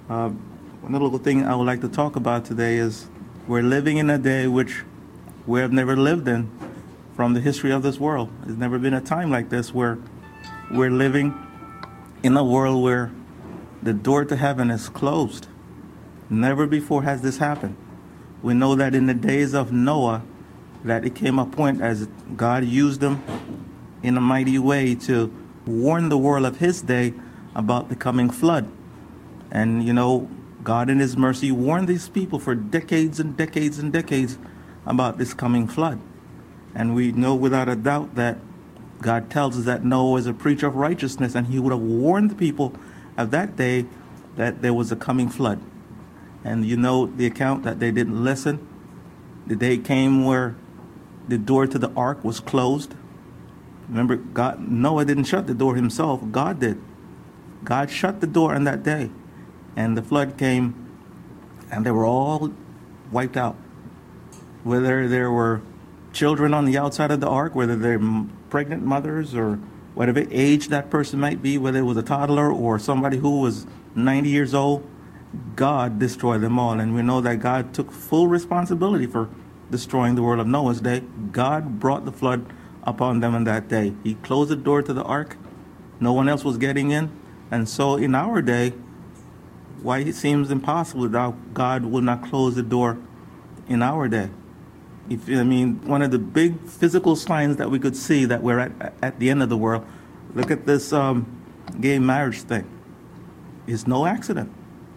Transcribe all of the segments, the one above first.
One little thing I would like to talk about today is we're living in a day which we have never lived in from the history of this world. There's never been a time like this where we're living in a world where the door to heaven is closed. Never before has this happened. We know that in the days of Noah, that it came a point as God used them in a mighty way to warn the world of his day about the coming flood. And God in his mercy warned these people for decades and decades and decades about this coming flood. And we know without a doubt that God tells us that Noah was a preacher of righteousness, and he would have warned the people of that day that there was a coming flood. And the account that they didn't listen. The day came where the door to the ark was closed. Remember, Noah didn't shut the door himself. God did. God shut the door on that day. And the flood came, and they were all wiped out. Whether there were children on the outside of the ark, whether they're pregnant mothers, or whatever age that person might be, whether it was a toddler or somebody who was 90 years old, God destroyed them all. And we know that God took full responsibility for destroying the world of Noah's day. God brought the flood upon them on that day. He closed the door to the ark. No one else was getting in. And so in our day, why it seems impossible that God will not close the door in our day. One of the big physical signs that we could see that we're at the end of the world, look at this gay marriage thing. It's no accident.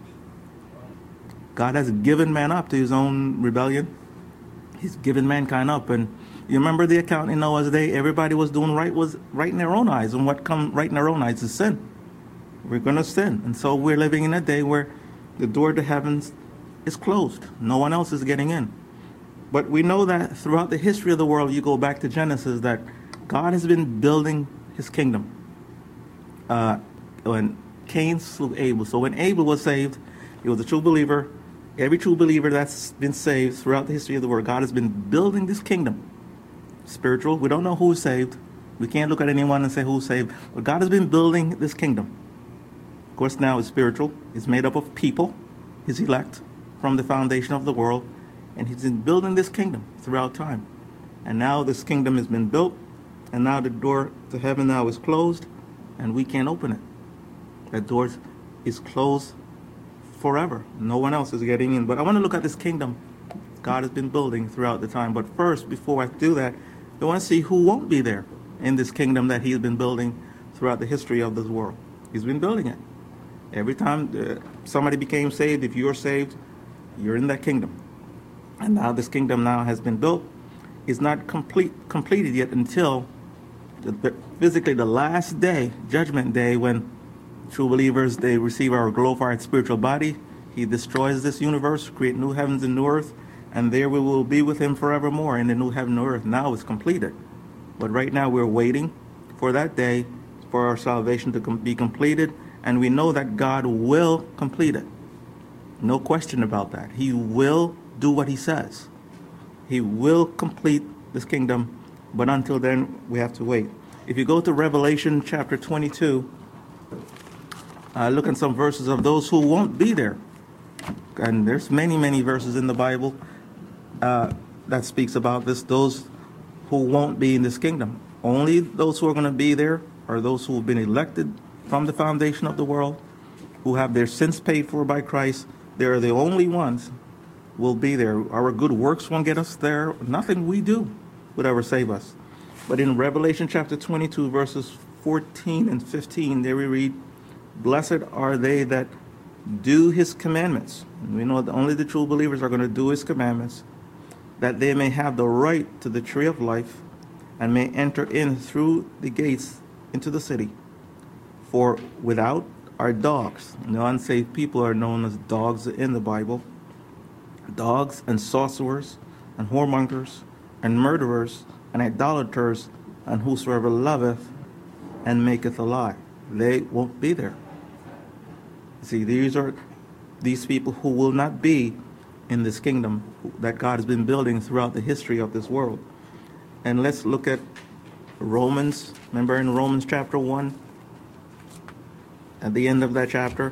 God has given man up to his own rebellion. He's given mankind up. And you remember the account in Noah's day, everybody was doing was right in their own eyes. And what comes right in their own eyes is sin. We're going to sin. And so we're living in a day where the door to heavens is closed. No one else is getting in. But we know that throughout the history of the world, you go back to Genesis, that God has been building his kingdom. When Cain slew Abel. So when Abel was saved, he was a true believer. Every true believer that's been saved throughout the history of the world, God has been building this kingdom. Spiritual. We don't know who's saved. We can't look at anyone and say who's saved. But God has been building this kingdom. Of course, now it's spiritual. It's made up of people, his elect, from the foundation of the world. And he's been building this kingdom throughout time. And now this kingdom has been built. And now the door to heaven now is closed. And we can't open it. That door is closed forever. No one else is getting in. But I want to look at this kingdom God has been building throughout the time. But first, before I do that, I want to see who won't be there in this kingdom that he's been building throughout the history of this world. He's been building it. Every time somebody became saved, if you're saved, you're in that kingdom. And now this kingdom now has been built. It's not completed yet until physically the last day, judgment day, when true believers, they receive our glorified spiritual body. He destroys this universe, create new heavens and new earth, and there we will be with him forevermore in the new heaven and earth. Now it's completed. But right now we're waiting for that day for our salvation to be completed, and we know that God will complete it. No question about that. He will do what he says. He will complete this kingdom, but until then, we have to wait. If you go to Revelation chapter 22, look at some verses of those who won't be there. And there's many, many verses in the Bible that speaks about this, those who won't be in this kingdom. Only those who are going to be there are those who have been elected from the foundation of the world, who have their sins paid for by Christ. They're the only ones will be there. Our good works won't get us there. Nothing we do would ever save us. But in Revelation chapter 22, verses 14 and 15, there we read, "Blessed are they that do his commandments." And we know that only the true believers are going to do his commandments, that they may have the right to the tree of life and may enter in through the gates into the city. For without are dogs. The unsaved people are known as dogs in the Bible. Dogs and sorcerers and whoremongers and murderers and idolaters and whosoever loveth and maketh a lie. They won't be there. See, these are these people who will not be in this kingdom that God has been building throughout the history of this world. And let's look at Romans. Remember in Romans chapter 1, at the end of that chapter,